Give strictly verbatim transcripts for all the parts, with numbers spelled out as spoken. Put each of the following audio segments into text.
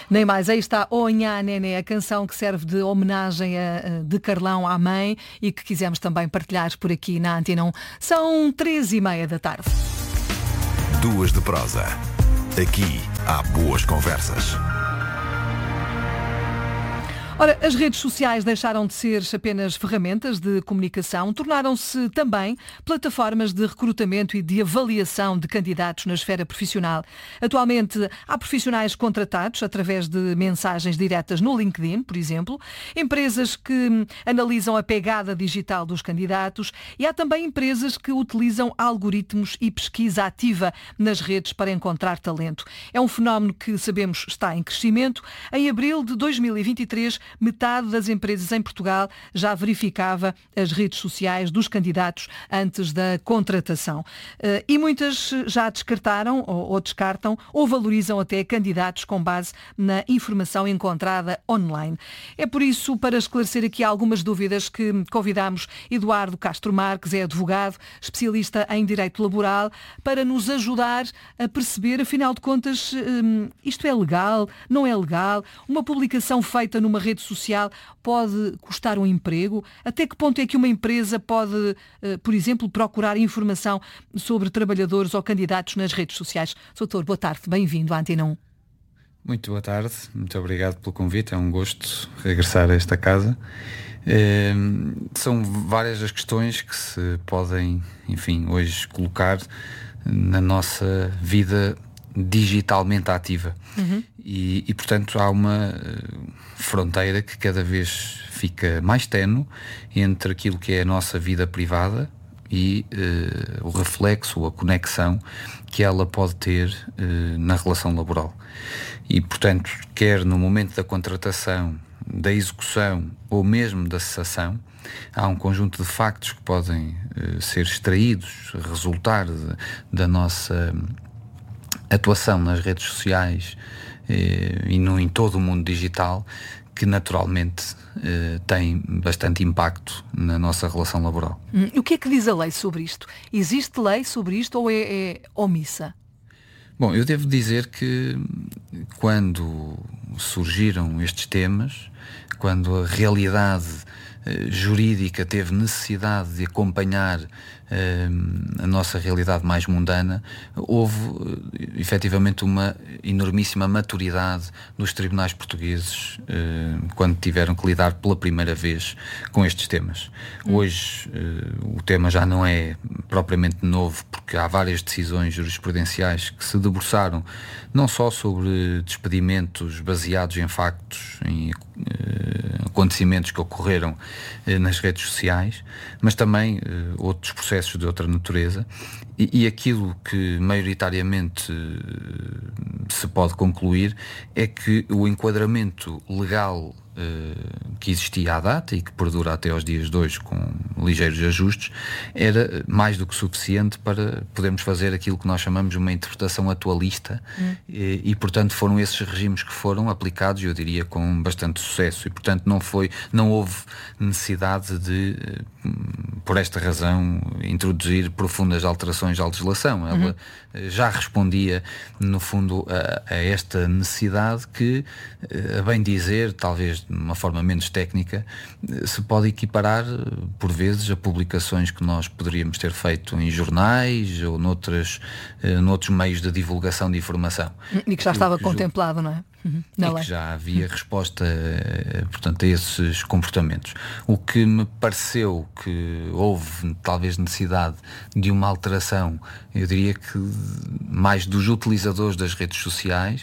Nem mais. Aí está Onhá Nené, a canção que serve de homenagem a, de Carlão à mãe e que quisemos também partilhar por aqui na Antena um. São três e meia da tarde. Duas de prosa. Aqui há boas conversas. Ora, as redes sociais deixaram de ser apenas ferramentas de comunicação, tornaram-se também plataformas de recrutamento e de avaliação de candidatos na esfera profissional. Atualmente, há profissionais contratados através de mensagens diretas no LinkedIn, por exemplo, empresas que analisam a pegada digital dos candidatos e há também empresas que utilizam algoritmos e pesquisa ativa nas redes para encontrar talento. É um fenómeno que sabemos está em crescimento. Em abril de dois mil e vinte e três, metade das empresas em Portugal já verificava as redes sociais dos candidatos antes da contratação. E muitas já descartaram ou descartam ou valorizam até candidatos com base na informação encontrada online. É por isso, para esclarecer aqui algumas dúvidas, que convidamos Eduardo Castro Marques, é advogado, especialista em direito laboral, para nos ajudar a perceber, afinal de contas, isto é legal, não é legal? Uma publicação feita numa rede social pode custar um emprego? Até que ponto é que uma empresa pode, por exemplo, procurar informação sobre trabalhadores ou candidatos nas redes sociais? Doutor, boa tarde, bem-vindo à Antena um. Muito boa tarde, muito obrigado pelo convite, é um gosto regressar a esta casa. É, são várias as questões que se podem, enfim, hoje colocar na nossa vida digitalmente ativa. Uhum. E, e, portanto, há uma fronteira que cada vez fica mais ténue entre aquilo que é a nossa vida privada e uh, o reflexo, a conexão que ela pode ter uh, na relação laboral. E, portanto, quer no momento da contratação, da execução ou mesmo da cessação, há um conjunto de factos que podem uh, ser extraídos, resultar de, da nossa atuação nas redes sociais eh, e no, em todo o mundo digital, que naturalmente eh, tem bastante impacto na nossa relação laboral. Hum, o que é que diz a lei sobre isto? Existe lei sobre isto ou é, é omissa? Bom, eu devo dizer que quando surgiram estes temas, quando a realidade eh, jurídica teve necessidade de acompanhar a nossa realidade mais mundana, houve efetivamente uma enormíssima maturidade nos tribunais portugueses quando tiveram que lidar pela primeira vez com estes temas. Hum. Hoje o tema já não é propriamente novo, porque há várias decisões jurisprudenciais que se debruçaram não só sobre despedimentos baseados em factos, em acontecimentos que ocorreram nas redes sociais, mas também outros processos de outra natureza, e, e aquilo que maioritariamente se pode concluir é que o enquadramento legal uh, que existia à data e que perdura até aos dias de hoje com ligeiros ajustes era mais do que suficiente para podermos fazer aquilo que nós chamamos de uma interpretação atualista. hum. e, e portanto foram esses regimes que foram aplicados, eu diria, com bastante sucesso, e portanto não foi, não houve necessidade de, por esta razão, introduzir profundas alterações à legislação. Ela uhum. já respondia, no fundo, a, a esta necessidade que, a bem dizer, talvez de uma forma menos técnica, se pode equiparar, por vezes, a publicações que nós poderíamos ter feito em jornais ou noutras, noutros meios de divulgação de informação. E que já estava que contemplado, não é? Uhum. E que já havia resposta, portanto, a esses comportamentos. O que me pareceu que houve talvez necessidade de uma alteração, eu diria que mais dos utilizadores das redes sociais,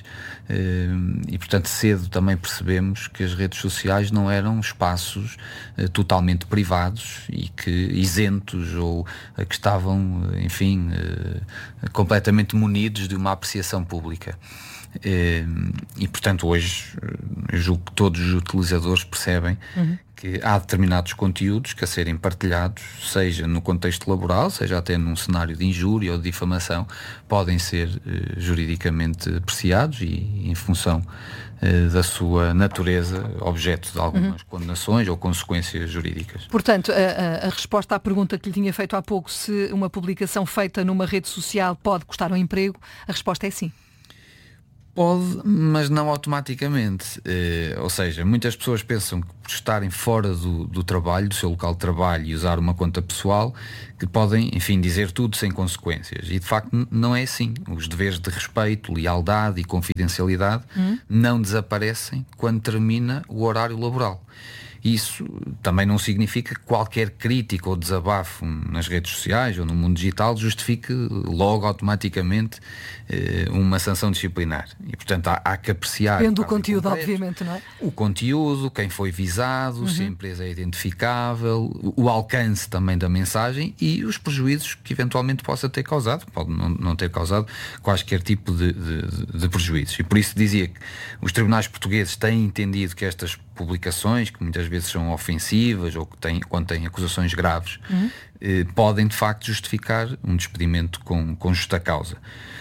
e portanto cedo também percebemos que as redes sociais não eram espaços totalmente privados e que isentos ou que estavam, enfim, completamente munidos de uma apreciação pública. E, e portanto hoje eu julgo que todos os utilizadores percebem uhum. que há determinados conteúdos que a serem partilhados, seja no contexto laboral, seja até num cenário de injúria ou de difamação, podem ser uh, juridicamente apreciados e em função uh, da sua natureza objeto de algumas uhum. condenações ou consequências jurídicas. Portanto, a, a, a resposta à pergunta que lhe tinha feito há pouco, se uma publicação feita numa rede social pode custar um emprego, a resposta é sim. Pode, mas não automaticamente. Eh, ou seja, muitas pessoas pensam que por estarem fora do, do trabalho, do seu local de trabalho e usar uma conta pessoal, que podem, enfim, dizer tudo sem consequências. E de facto n- não é assim. Os deveres de respeito, lealdade e confidencialidade hum. não desaparecem quando termina o horário laboral. Isso também não significa que qualquer crítica ou desabafo nas redes sociais ou no mundo digital justifique logo automaticamente eh, uma sanção disciplinar. E, portanto, há, há que apreciar... Depende do conteúdo, concreto, obviamente, não é? O conteúdo, quem foi visado, uhum. se a empresa é identificável, o alcance também da mensagem e os prejuízos que eventualmente possa ter causado. Pode não, não ter causado quaisquer tipo de, de, de prejuízos. E por isso dizia que os tribunais portugueses têm entendido que estas publicações, que muitas vezes são ofensivas ou que têm, contêm acusações graves, uhum. eh, podem de facto justificar um despedimento com, com justa causa.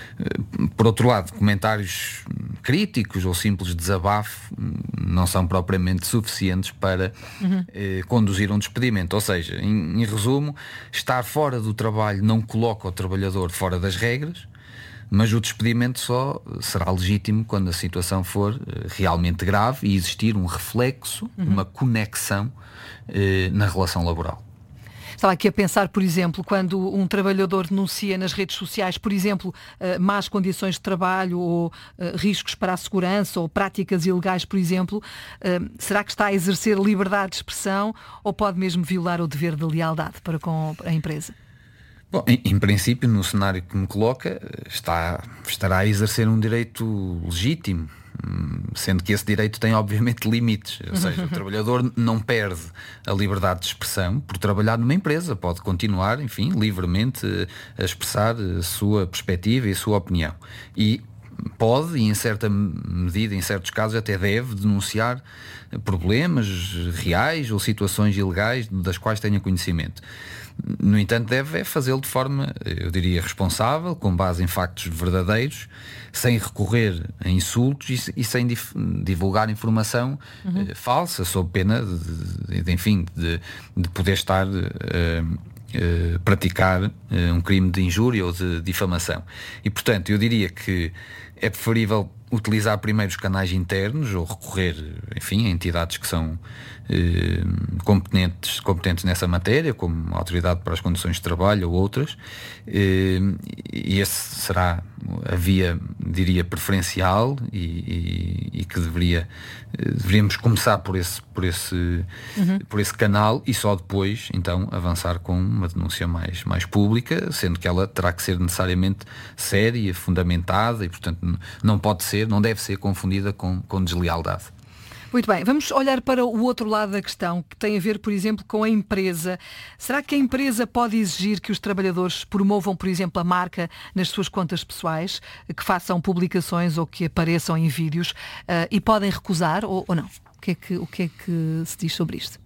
Eh, por outro lado, comentários críticos ou simples desabafo não são propriamente suficientes para uhum. eh, conduzir um despedimento. Ou seja, em, em resumo, estar fora do trabalho não coloca o trabalhador fora das regras, mas o despedimento só será legítimo quando a situação for realmente grave e existir um reflexo, uhum. uma conexão eh, na relação laboral. Estava aqui a pensar, por exemplo, quando um trabalhador denuncia nas redes sociais, por exemplo, uh, más condições de trabalho ou uh, riscos para a segurança ou práticas ilegais, por exemplo, uh, será que está a exercer liberdade de expressão ou pode mesmo violar o dever de lealdade para com a empresa? Bom, em, em princípio, no cenário que me coloca, está, estará a exercer um direito legítimo, sendo que esse direito tem obviamente limites. Ou seja, o trabalhador não perde a liberdade de expressão por trabalhar numa empresa, pode continuar, enfim, livremente a expressar a sua perspectiva e a sua opinião. E pode, e em certa medida, em certos casos até deve denunciar problemas reais ou situações ilegais das quais tenha conhecimento. No entanto, deve fazê-lo de forma, eu diria, responsável, com base em factos verdadeiros, sem recorrer a insultos e, e sem dif- divulgar informação uhum. eh, falsa, sob pena de, de, de, enfim, de, de poder estar eh, eh, praticar eh, um crime de injúria ou de difamação. E, portanto, eu diria que é preferível utilizar primeiro os canais internos ou recorrer, enfim, a entidades que são eh, competentes, competentes nessa matéria, como a Autoridade para as Condições de Trabalho ou outras, eh, e esse será a via, diria, preferencial e, e, e que deveria, eh, deveríamos começar por esse, por, esse, uhum. por esse canal e só depois, então, avançar com uma denúncia mais, mais pública, sendo que ela terá que ser necessariamente séria, fundamentada e, portanto, não pode ser, não deve ser confundida com, com deslealdade. Muito bem, vamos olhar para o outro lado da questão, que tem a ver, por exemplo, com a empresa. Será que a empresa pode exigir que os trabalhadores promovam, por exemplo, a marca nas suas contas pessoais, que façam publicações ou que apareçam em vídeos, uh, e podem recusar ou, ou não? O que é que, o que é que se diz sobre isto?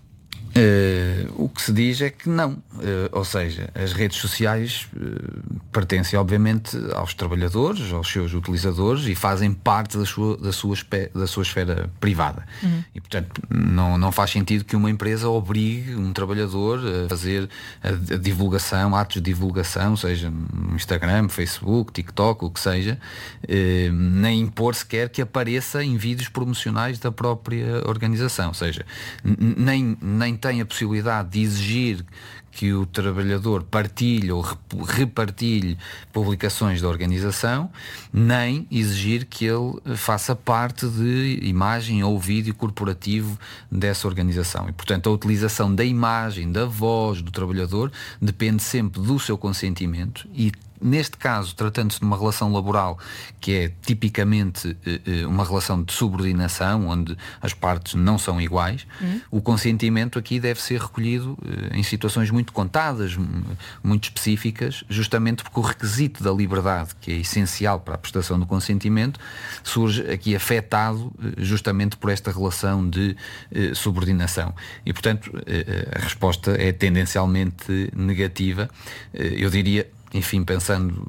Uh, o que se diz é que não, uh, ou seja, as redes sociais uh, pertencem obviamente aos trabalhadores, aos seus utilizadores e fazem parte da sua, da sua, espe- da sua esfera privada. Uhum. E portanto não, não faz sentido que uma empresa obrigue um trabalhador a fazer a, a divulgação, atos de divulgação, seja no Instagram, Facebook, TikTok, o que seja, uh, nem impor sequer que apareça em vídeos promocionais da própria organização, ou seja, n- nem, nem tem a possibilidade de exigir que o trabalhador partilhe ou repartilhe publicações da organização, nem exigir que ele faça parte de imagem ou vídeo corporativo dessa organização. E, portanto, a utilização da imagem, da voz do trabalhador depende sempre do seu consentimento e, neste caso, tratando-se de uma relação laboral que é tipicamente eh, uma relação de subordinação, onde as partes não são iguais, uhum. o consentimento aqui deve ser recolhido eh, em situações muito contadas, muito específicas, justamente porque o requisito da liberdade, que é essencial para a prestação do consentimento, surge aqui afetado eh, justamente por esta relação de eh, subordinação. E, portanto, eh, a resposta é tendencialmente negativa. Eh, eu diria, enfim, pensando,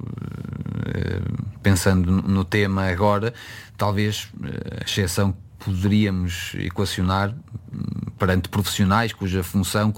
pensando no tema agora, talvez a exceção que poderíamos equacionar perante profissionais cuja função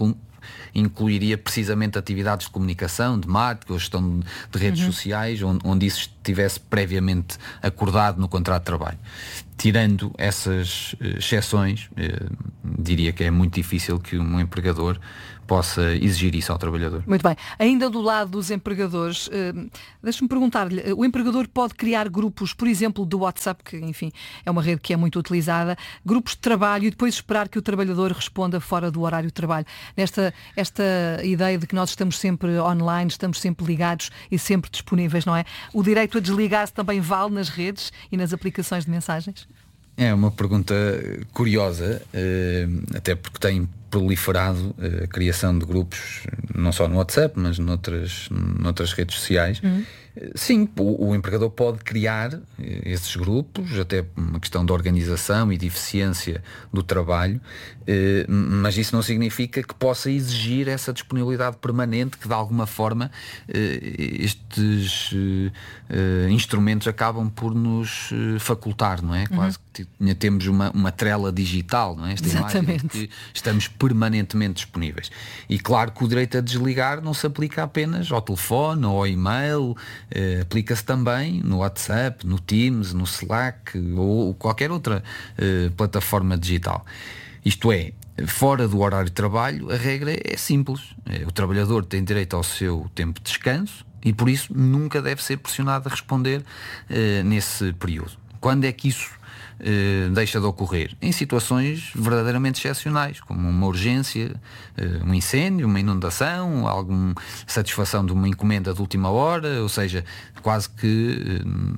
incluiria precisamente atividades de comunicação, de marketing, ou gestão de redes uhum. sociais, onde, onde isso estivesse previamente acordado no contrato de trabalho. Tirando essas exceções, eh, diria que é muito difícil que um empregador possa exigir isso ao trabalhador. Muito bem. Ainda do lado dos empregadores, eh, deixe-me perguntar-lhe, o empregador pode criar grupos, por exemplo, do WhatsApp, que enfim é uma rede que é muito utilizada, grupos de trabalho e depois esperar que o trabalhador responda fora do horário de trabalho. Nesta esta ideia de que nós estamos sempre online, estamos sempre ligados e sempre disponíveis, não é? O direito a desligar-se também vale nas redes e nas aplicações de mensagens? É uma pergunta curiosa, até porque tem proliferado a criação de grupos, não só no WhatsApp, mas noutras, noutras redes sociais. Uhum. Sim, o, o empregador pode criar esses grupos, até por uma questão de organização e de eficiência do trabalho, eh, mas isso não significa que possa exigir essa disponibilidade permanente que de alguma forma eh, estes eh, instrumentos acabam por nos facultar, não é? Uhum. Quase que temos uma, uma trela digital, não é? Esta imagem de que estamos permanentemente disponíveis. E claro que o direito a desligar não se aplica apenas ao telefone ou ao e-mail, Uh, aplica-se também no WhatsApp, no Teams, no Slack ou qualquer outra uh, plataforma digital. Isto é, fora do horário de trabalho, a regra é simples. O trabalhador tem direito ao seu tempo de descanso e por isso nunca deve ser pressionado a responder uh, nesse período. Quando é que isso Uh, deixa de ocorrer? Em situações verdadeiramente excepcionais, como uma urgência, uh, um incêndio, uma inundação, alguma satisfação de uma encomenda de última hora, ou seja, quase que uh,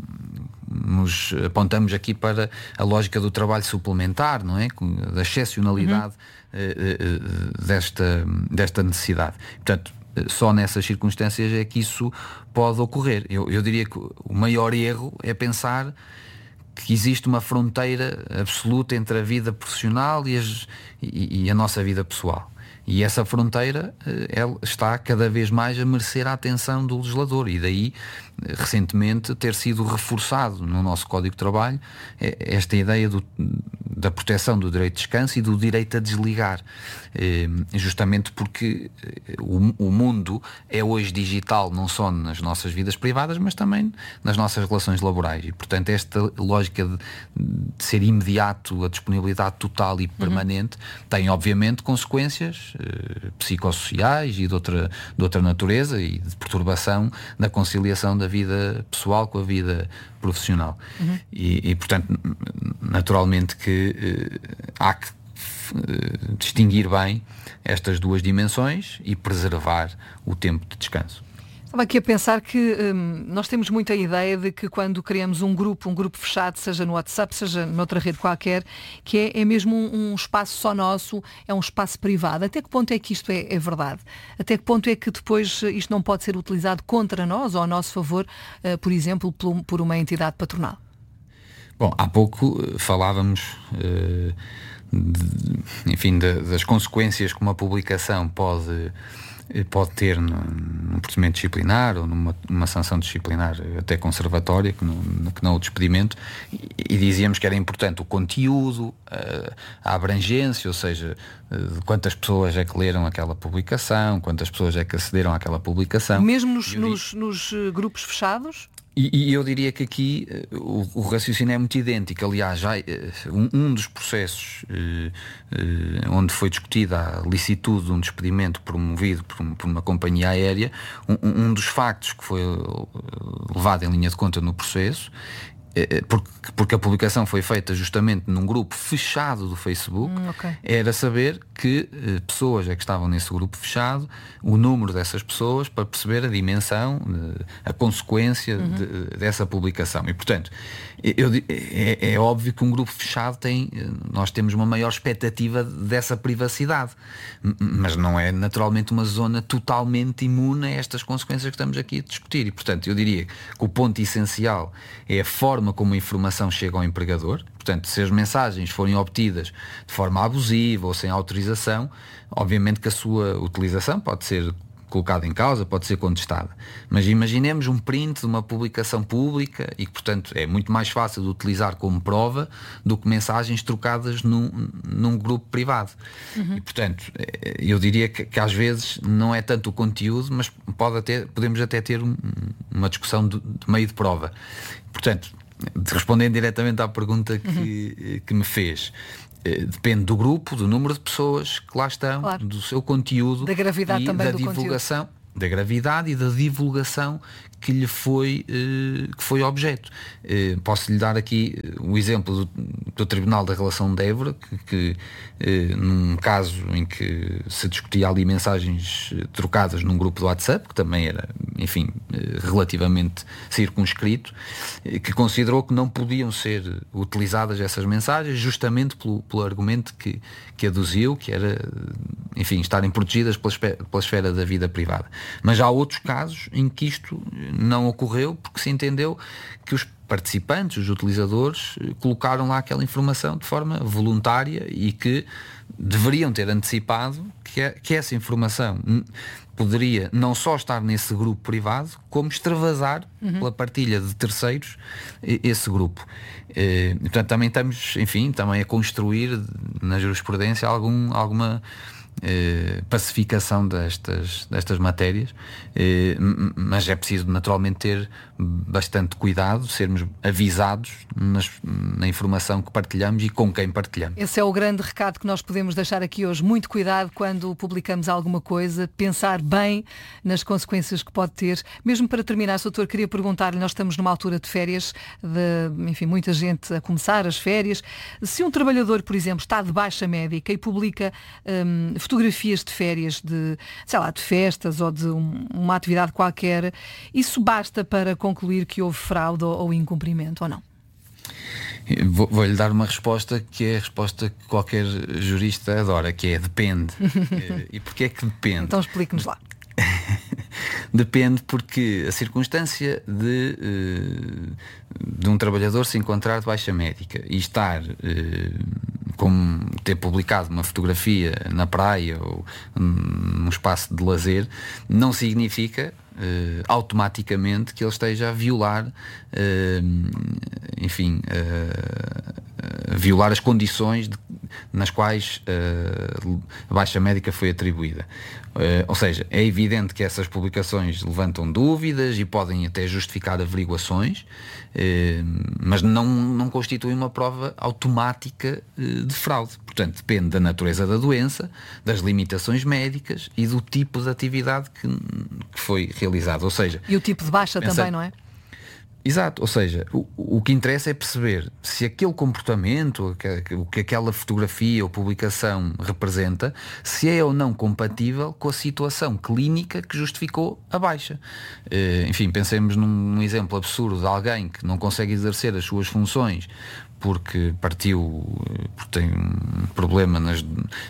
nos apontamos aqui para a lógica do trabalho suplementar, não é? Da excepcionalidade uhum. uh, uh, desta, desta necessidade. Portanto, só nessas circunstâncias é que isso pode ocorrer. Eu, eu diria que o maior erro é pensar que existe uma fronteira absoluta entre a vida profissional e, as, e, e a nossa vida pessoal. E essa fronteira ela está cada vez mais a merecer a atenção do legislador e daí, recentemente, ter sido reforçado no nosso Código de Trabalho esta ideia do, da proteção do direito de descanso e do direito a desligar. Justamente porque o, o mundo é hoje digital não só nas nossas vidas privadas, mas também nas nossas relações laborais. E, portanto, esta lógica de, de ser imediato, a disponibilidade total e permanente, uhum. tem, obviamente, consequências psicossociais e de outra, de outra natureza e de perturbação da conciliação da vida pessoal com a vida profissional. Uhum. E, e, portanto, naturalmente que eh, há que eh, distinguir bem estas duas dimensões e preservar o tempo de descanso. Estava aqui a pensar que hum, nós temos muita ideia de que quando criamos um grupo, um grupo fechado, seja no WhatsApp, seja noutra rede qualquer, que é, é mesmo um, um espaço só nosso, é um espaço privado. Até que ponto é que isto é, é verdade? Até que ponto é que depois isto não pode ser utilizado contra nós ou a nosso favor, uh, por exemplo, por, por uma entidade patronal? Bom, há pouco falávamos, uh, de, enfim, de, das consequências que uma publicação pode... pode ter num procedimento disciplinar ou numa, numa sanção disciplinar até conservatória, que não, que não o despedimento, e, e dizíamos que era importante o conteúdo, a, a abrangência, ou seja, de quantas pessoas é que leram aquela publicação, quantas pessoas é que acederam àquela publicação. Mesmo nos, nos, nos grupos fechados? E, e eu diria que aqui uh, o, o raciocínio é muito idêntico. Aliás, já, uh, um, um dos processos uh, uh, onde foi discutida a licitude de um despedimento promovido por, um, por uma companhia aérea, um, um dos factos que foi levado em linha de conta no processo, porque, porque a publicação foi feita justamente num grupo fechado do Facebook, hum, okay. era saber que eh, pessoas é que estavam nesse grupo fechado, o número dessas pessoas, para perceber a dimensão, de, a consequência uhum. de, dessa publicação. E, portanto, eu, é, é óbvio que um grupo fechado tem, nós temos uma maior expectativa dessa privacidade, mas não é naturalmente uma zona totalmente imune a estas consequências que estamos aqui a discutir. E, portanto, eu diria que o ponto essencial é a forma como a informação chega ao empregador. Portanto, se as mensagens forem obtidas de forma abusiva ou sem autorização, obviamente que a sua utilização pode ser colocada em causa, pode ser contestada. Mas imaginemos um print de uma publicação pública e que, portanto, é muito mais fácil de utilizar como prova do que mensagens trocadas num, num grupo privado. Uhum. E, portanto, eu diria que, que às vezes não é tanto o conteúdo, mas pode até, podemos até ter um, uma discussão de, de meio de prova. Portanto, respondendo diretamente à pergunta que, uhum. que me fez, depende do grupo, do número de pessoas que lá estão, claro. Do seu conteúdo, da gravidade e também da do divulgação, conteúdo. Da gravidade e da divulgação que lhe foi, eh, que foi objeto. Eh, posso lhe dar aqui o exemplo do, do Tribunal da Relação de Évora, que, que eh, num caso em que se discutia ali mensagens trocadas num grupo do WhatsApp, que também era, enfim, eh, relativamente circunscrito, eh, que considerou que não podiam ser utilizadas essas mensagens justamente pelo, pelo argumento que, que aduziu, que era, enfim, estarem protegidas pela, pela esfera da vida privada. Mas há outros casos em que isto não ocorreu porque se entendeu que os participantes, os utilizadores, colocaram lá aquela informação de forma voluntária e que deveriam ter antecipado que, é, que essa informação poderia não só estar nesse grupo privado, como extravasar uhum. pela partilha de terceiros esse grupo. E, portanto, também estamos, enfim, também a construir na jurisprudência algum, alguma Eh, pacificação destas, destas matérias, eh, mas é preciso naturalmente ter bastante cuidado, sermos avisados nas, na informação que partilhamos e com quem partilhamos. Esse é o grande recado que nós podemos deixar aqui hoje. Muito cuidado quando publicamos alguma coisa, pensar bem nas consequências que pode ter. Mesmo para terminar, doutor, queria perguntar-lhe, nós estamos numa altura de férias, de, enfim, muita gente a começar as férias. Se um trabalhador, por exemplo, está de baixa médica e publica hum, fotografias de férias, de, sei lá, de festas ou de um, uma atividade qualquer, isso basta para concluir que houve fraude ou, ou incumprimento ou não? Vou, vou-lhe dar uma resposta que é a resposta que qualquer jurista adora, que é depende. E porquê é que depende? Então explique-nos lá. Depende porque a circunstância de, de um trabalhador se encontrar de baixa médica e estar, como ter publicado uma fotografia na praia ou num espaço de lazer, não significa Uh, automaticamente que ele esteja a violar, uh, enfim, uh, uh, violar as condições de, nas quais uh, a baixa médica foi atribuída. Uh, ou seja, é evidente que essas publicações levantam dúvidas e podem até justificar averiguações, uh, mas não, não constituem uma prova automática uh, de fraude. Portanto, depende da natureza da doença, das limitações médicas e do tipo de atividade que, que foi realizado. Ou seja, e o tipo de baixa pensa... também, não é? Exato, ou seja, o, o que interessa é perceber se aquele comportamento, o que aquela fotografia ou publicação representa, se é ou não compatível com a situação clínica que justificou a baixa. Uh, enfim, pensemos num, num exemplo absurdo de alguém que não consegue exercer as suas funções porque partiu, porque tem um problema nas,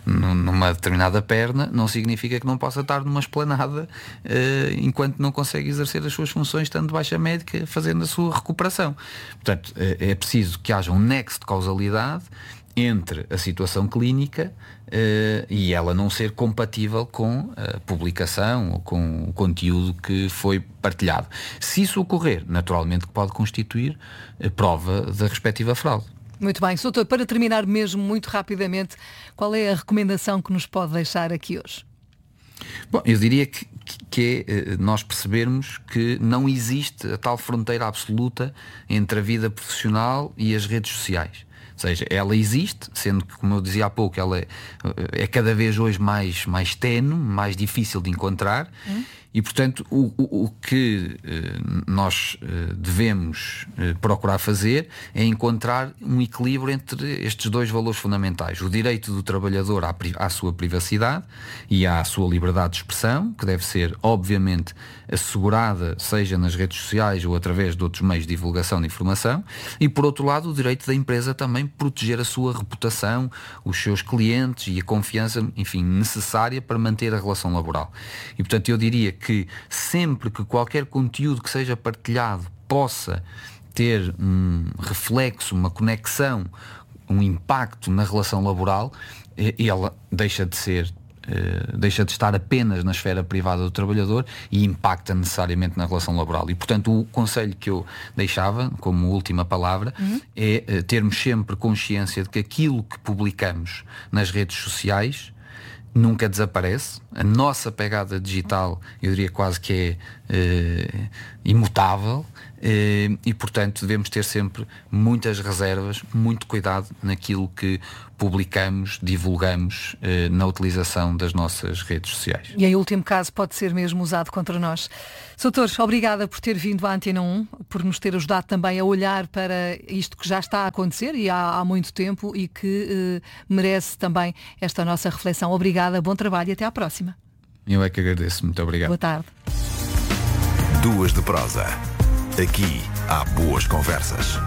numa determinada perna, não significa que não possa estar numa esplanada uh, enquanto não consegue exercer as suas funções, estando de baixa médica, fazendo a sua recuperação. Portanto, é preciso que haja um nexo de causalidade entre a situação clínica uh, e ela não ser compatível com a publicação ou com o conteúdo que foi partilhado. Se isso ocorrer, naturalmente que pode constituir a prova da respectiva fraude. Muito bem. Doutor, para terminar mesmo muito rapidamente, qual é a recomendação que nos pode deixar aqui hoje? Bom, eu diria que, que é nós percebermos que não existe a tal fronteira absoluta entre a vida profissional e as redes sociais. Ou seja, ela existe, sendo que, como eu dizia há pouco, ela é, é cada vez hoje mais, mais ténue, mais difícil de encontrar. Hum. E, portanto, o, o, o que eh, nós eh, devemos eh, procurar fazer é encontrar um equilíbrio entre estes dois valores fundamentais. O direito do trabalhador à, à sua privacidade e à sua liberdade de expressão, que deve ser, obviamente, assegurada, seja nas redes sociais ou através de outros meios de divulgação de informação. E, por outro lado, o direito da empresa também proteger a sua reputação, os seus clientes e a confiança, enfim, necessária para manter a relação laboral. E, portanto, eu diria que que sempre que qualquer conteúdo que seja partilhado possa ter um reflexo, uma conexão, um impacto na relação laboral, ela deixa de ser uh, deixa de estar apenas na esfera privada do trabalhador e impacta necessariamente na relação laboral. E, portanto, o conselho que eu deixava, como última palavra, uhum. é uh, termos sempre consciência de que aquilo que publicamos nas redes sociais nunca desaparece. A nossa pegada digital, eu diria quase que é uh, imutável, uh, e portanto devemos ter sempre muitas reservas, muito cuidado naquilo que publicamos, divulgamos uh, na utilização das nossas redes sociais. E em último caso pode ser mesmo usado contra nós. Doutor, obrigada por ter vindo à Antena um, por nos ter ajudado também a olhar para isto que já está a acontecer e há, há muito tempo e que uh, merece também esta nossa reflexão. Obrigada, bom trabalho e até à próxima. Eu é que agradeço, muito obrigado. Boa tarde. Duas de prosa. Aqui há boas conversas.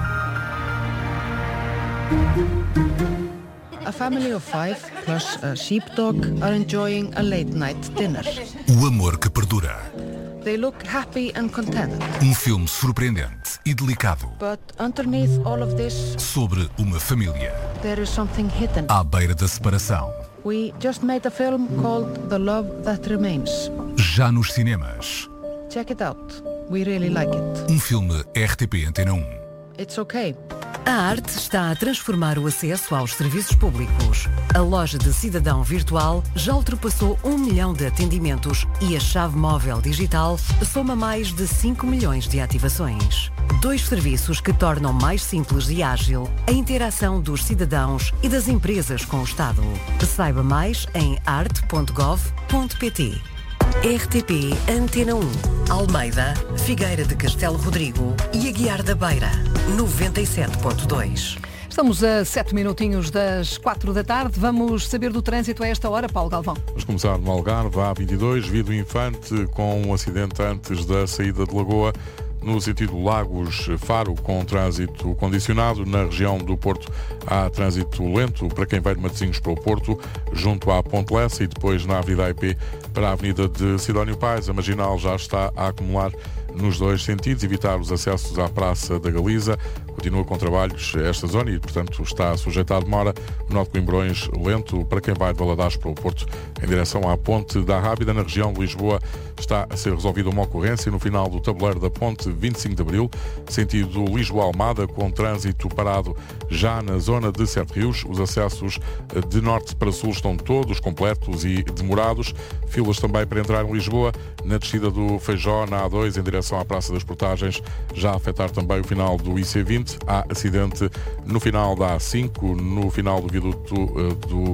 A family of five plus a sheepdog are enjoying a late night dinner. O amor que perdura. They look happy and content. Um filme surpreendente e delicado. But underneath all of this, sobre uma família there is something hidden. à beira da separação. We just made a film called The Love That Remains. Já nos cinemas. Check it out. We really like it. Um filme R T P Antena um. It's okay. A arte está a transformar o acesso aos serviços públicos. A loja de cidadão virtual já ultrapassou um milhão de atendimentos e a chave móvel digital soma mais de cinco milhões de ativações. Dois serviços que tornam mais simples e ágil a interação dos cidadãos e das empresas com o Estado. Saiba mais em arte ponto gov ponto pt. R T P Antena um, Almeida, Figueira de Castelo Rodrigo e Aguiar da Beira, noventa e sete ponto dois. Estamos a sete minutinhos das quatro da tarde. Vamos saber do trânsito a esta hora, Paulo Galvão. Vamos começar no Algarve, A vinte e dois, Vido Infante, com um acidente antes da saída de Lagoa, no sentido Lagos-Faro, com trânsito condicionado. Na região do Porto há trânsito lento para quem vai de Matosinhos para o Porto, junto à Ponte Lessa, e depois na Avenida A I P para a Avenida de Sidónio Pais. A marginal já está a acumular nos dois sentidos, evitar os acessos à Praça da Galiza. Continua com trabalhos esta zona e, portanto, está sujeita à demora. O nó de Coimbrões lento para quem vai de Valadares para o Porto em direção à Ponte da Rábida. Na região de Lisboa está a ser resolvida uma ocorrência no final do tabuleiro da Ponte vinte e cinco de Abril, sentido Lisboa-Almada, com trânsito parado já na zona de Sete Rios. Os acessos de norte para sul estão todos completos e demorados. Filas também para entrar em Lisboa, na descida do Feijó, na A dois, em direção à Praça das Portagens, já a afetar também o final do I C vinte. Há acidente no final da A cinco, no final do viaduto uh, do, uh,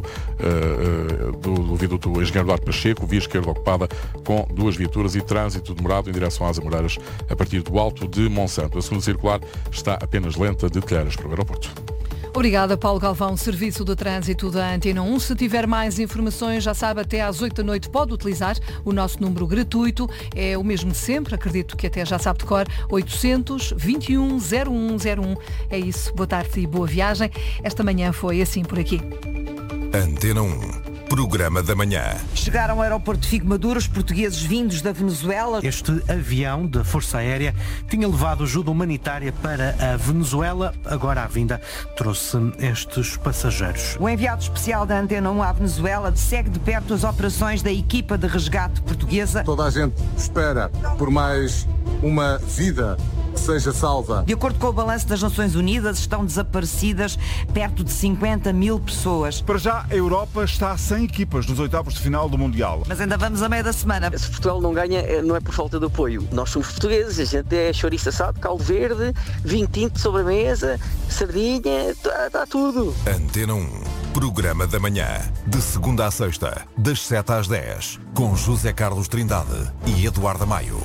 uh, do, do viaduto Engenheiro Duarte Pacheco, via esquerda ocupada com duas viaturas e trânsito demorado em direção às Amoreiras a partir do Alto de Monsanto. A segunda circular está apenas lenta de Telheiras para o aeroporto. Obrigada, Paulo Galvão, Serviço de Trânsito da Antena um. Se tiver mais informações, já sabe, até às oito da noite pode utilizar o nosso número gratuito. É o mesmo de sempre, acredito que até já sabe de cor, oitocentos, vinte e um, zero um zero um. É isso, boa tarde e boa viagem. Esta manhã foi assim por aqui. Antena um. Programa da manhã. Chegaram ao aeroporto de Figueiredo os portugueses vindos da Venezuela. Este avião da Força Aérea tinha levado ajuda humanitária para a Venezuela. Agora à vinda trouxe estes passageiros. O enviado especial da Antena um à Venezuela segue de perto as operações da equipa de resgate portuguesa. Toda a gente espera por mais uma vida que seja salva. De acordo com o balanço das Nações Unidas, estão desaparecidas perto de cinquenta mil pessoas. Para já, a Europa está sem equipas nos oitavos de final do Mundial. Mas ainda vamos a meio da semana. Se Portugal não ganha, não é por falta de apoio. Nós somos portugueses, a gente é chouriço assado, caldo verde, vinho tinto sobre a mesa, sardinha, está tudo. Antena um. Programa da manhã. De segunda à sexta, das sete às dez. Com José Carlos Trindade e Eduardo Maio.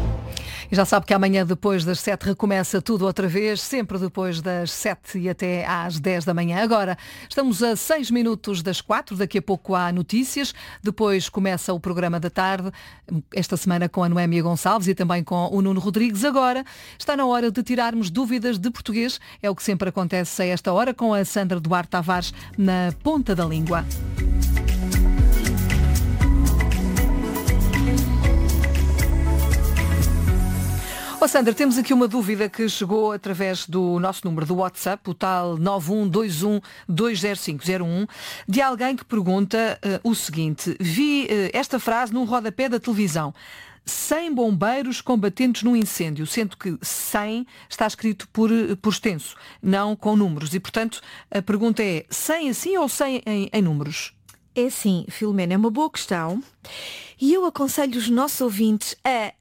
E já sabe que amanhã, depois das sete, recomeça tudo outra vez, sempre depois das sete e até às dez da manhã. Agora, estamos a seis minutos das quatro, daqui a pouco há notícias, depois começa o programa da tarde, esta semana com a Noémia Gonçalves e também com o Nuno Rodrigues. Agora, está na hora de tirarmos dúvidas de português, é o que sempre acontece a esta hora, com a Sandra Duarte Tavares na ponta da língua. Ó Sandra, temos aqui uma dúvida que chegou através do nosso número do WhatsApp, o tal nove um dois um dois zero cinco zero um, de alguém que pergunta uh, o seguinte: vi uh, esta frase num rodapé da televisão. cem bombeiros combatentes num incêndio, sendo que cem está escrito por, por extenso, não com números. E, portanto, a pergunta é cem assim ou cem em, em números? É sim, Filomena, é uma boa questão. E eu aconselho os nossos ouvintes a,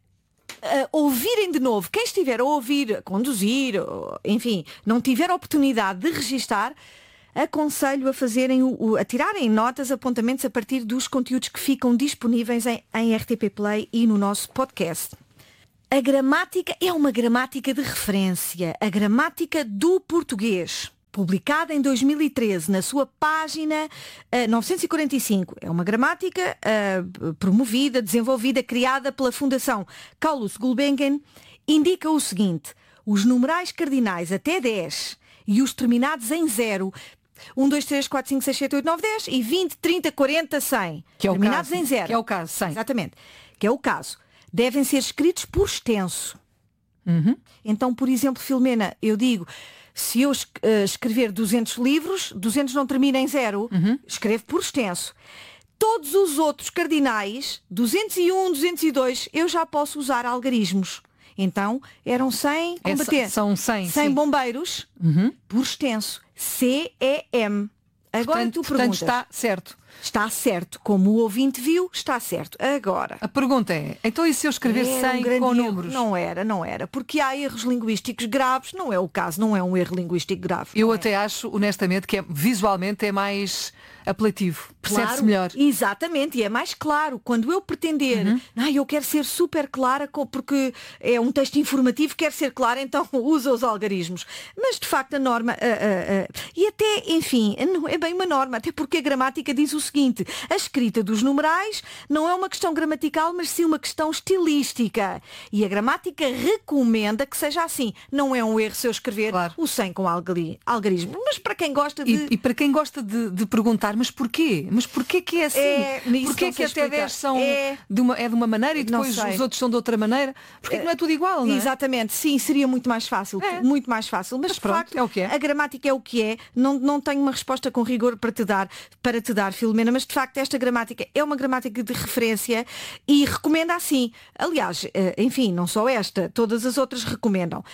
a ouvirem de novo. Quem estiver a ouvir, a conduzir, ou, enfim, não tiver a oportunidade de registar, aconselho a fazerem o, o, a tirarem notas, apontamentos a partir dos conteúdos que ficam disponíveis em, em R T P Play e no nosso podcast. A gramática é uma gramática de referência, a gramática do português, publicada em dois mil e treze na sua página uh, novecentos e quarenta e cinco. É uma gramática uh, promovida, desenvolvida, criada pela Fundação Carlos Gulbenkian. Indica o seguinte: os numerais cardinais até dez e os terminados em zero, um, dois, três, quatro, cinco, seis, sete, oito, nove, dez e vinte, trinta, quarenta, cem. Que é o terminados caso, em zero. Que é o caso, cem. Exatamente. Que é o caso. Devem ser escritos por extenso. Uhum. Então, por exemplo, Filomena, eu digo, se eu uh, escrever duzentos livros, duzentos não termina em zero, uhum. escrevo por extenso. Todos os outros cardinais, duzentos e um, duzentos e dois, eu já posso usar algarismos. Então, eram cem combatentes. É, são cem, cem sim. bombeiros, uhum. por extenso. C E M. Agora portanto, tu perguntas. Portanto, está certo. Está certo. Como o ouvinte viu, está certo. Agora. A pergunta é, então e se eu escrever cem um com erro. números? Não era, não era. Porque há erros linguísticos graves. Não é o caso, não é um erro linguístico grave. Eu é? até acho, honestamente, que é, visualmente é mais apelativo. Percebe-se Claro, melhor. Exatamente, e é mais claro. Quando eu pretender, uhum. ah, eu quero ser super clara porque é um texto informativo, quero ser clara, então usa os algarismos. Mas de facto a norma, uh, uh, uh, e até, enfim, não é bem uma norma, até porque a gramática diz o seguinte: a escrita dos numerais não é uma questão gramatical, mas sim uma questão estilística. E a gramática recomenda que seja assim. Não é um erro se eu escrever claro. o cem com algari- algarismo. Mas para quem gosta de... E, e para quem gosta de, de perguntar, mas porquê? Mas porquê que é assim? É, porquê que até explicar. dez são é... de, uma, é de uma maneira e depois os outros são de outra maneira? Porquê que não é tudo igual, não é? Exatamente, sim, seria muito mais fácil. É. Muito mais fácil. Mas, mas de pronto, facto, é o que é. A gramática é o que é. Não, não tenho uma resposta com rigor para te dar, para te dar, Filomena, mas de facto esta gramática é uma gramática de referência e recomenda assim. Aliás, enfim, não só esta, todas as outras recomendam.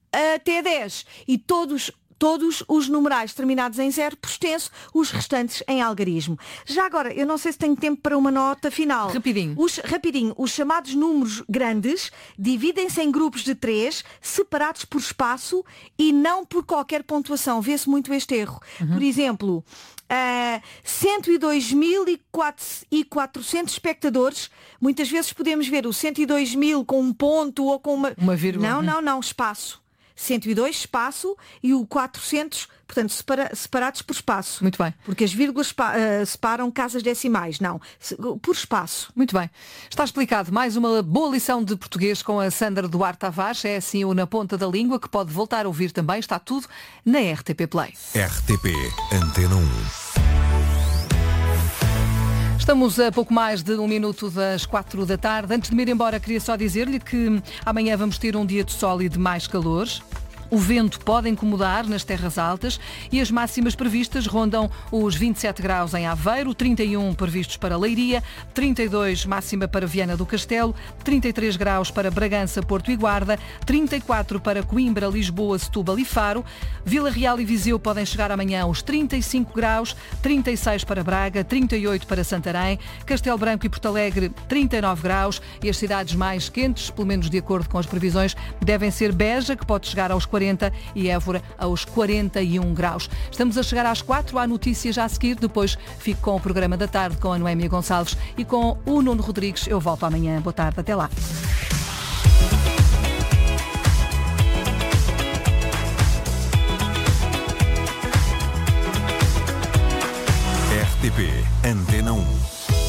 Até dez. E todos... Todos os numerais terminados em zero por extenso, os restantes em algarismo. Já agora, eu não sei se tenho tempo para uma nota final. Rapidinho. Os, rapidinho. Os chamados números grandes dividem-se em grupos de três, separados por espaço e não por qualquer pontuação. Vê-se muito este erro. Uhum. Por exemplo, uh, cento e dois mil e quatrocentos espectadores. Muitas vezes podemos ver o cento e dois mil com um ponto ou com uma... Uma vírgula. Não, não, não. Espaço. cento e dois, espaço, e o quatrocentos, portanto, separa, separados por espaço. Muito bem. Porque as vírgulas uh, separam casas decimais. Não, se, por espaço. Muito bem. Está explicado. Mais uma boa lição de português com a Sandra Duarte Tavares. É assim o Na Ponta da Língua, que pode voltar a ouvir também. Está tudo na R T P Play. R T P Antena um. Estamos a pouco mais de um minuto das quatro da tarde. Antes de me ir embora, queria só dizer-lhe que amanhã vamos ter um dia de sol e de mais calor. O vento pode incomodar nas terras altas e as máximas previstas rondam os vinte e sete graus em Aveiro, trinta e um previstos para Leiria, trinta e dois máxima para Viana do Castelo, trinta e três graus para Bragança, Porto e Guarda, trinta e quatro para Coimbra, Lisboa, Setúbal e Faro. Vila Real e Viseu podem chegar amanhã aos trinta e cinco graus, trinta e seis para Braga, trinta e oito para Santarém, Castelo Branco e Porto Alegre, trinta e nove graus, e as cidades mais quentes, pelo menos de acordo com as previsões, devem ser Beja, que pode chegar aos quarenta e Évora aos quarenta e um graus. Estamos a chegar às quatro, há notícias já a seguir, depois fico com o programa da tarde com a Noémia Gonçalves e com o Nuno Rodrigues. Eu volto amanhã. Boa tarde, até lá. R T P Antena um.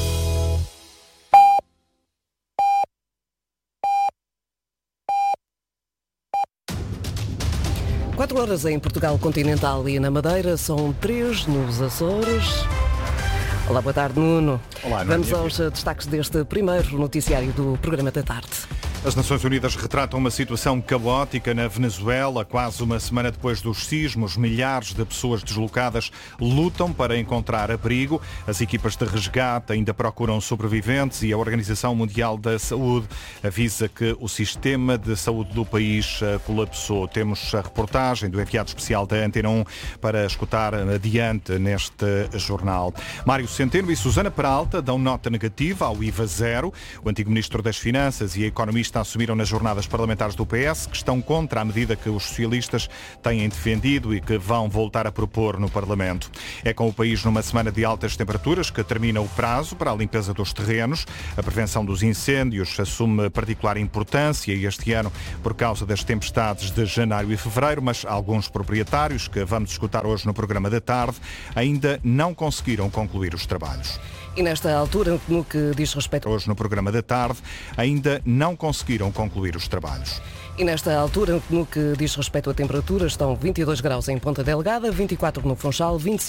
quatro horas em Portugal continental e na Madeira, são três nos Açores. Olá, boa tarde, Nuno. Olá, Vamos aos destaques deste primeiro noticiário do programa da tarde. As Nações Unidas retratam uma situação caótica na Venezuela. Quase uma semana depois dos sismos, milhares de pessoas deslocadas lutam para encontrar abrigo. As equipas de resgate ainda procuram sobreviventes e a Organização Mundial da Saúde avisa que o sistema de saúde do país colapsou. Temos a reportagem do enviado especial da Antena um para escutar adiante neste jornal. Mário Centeno e Susana Peralta dão nota negativa ao I V A zero. O antigo Ministro das Finanças e a economista assumiram nas jornadas parlamentares do P S que estão contra a medida que os socialistas têm defendido e que vão voltar a propor no Parlamento. É com o país numa semana de altas temperaturas que termina o prazo para a limpeza dos terrenos. A prevenção dos incêndios assume particular importância este ano por causa das tempestades de janeiro e fevereiro, mas alguns proprietários, que vamos escutar hoje no programa da tarde, ainda não conseguiram concluir os trabalhos. E nesta altura, no que diz respeito... Hoje no programa da tarde, ainda não conseguiram concluir os trabalhos. E nesta altura, no que diz respeito a temperaturas, estão vinte e dois graus em Ponta Delgada, vinte e quatro no Funchal, vinte e cinco